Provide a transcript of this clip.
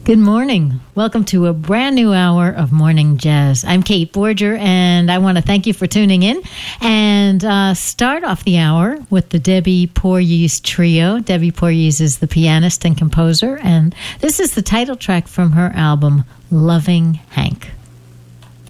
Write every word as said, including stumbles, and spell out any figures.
Good morning. Welcome to a brand new hour of Morning Jazz. I'm Kate Borger, and I want to thank you for tuning in and uh, start off the hour with the Debbie Porteous Trio. Debbie Porteous is the pianist and composer, and this is the title track from her album, Loving Hank.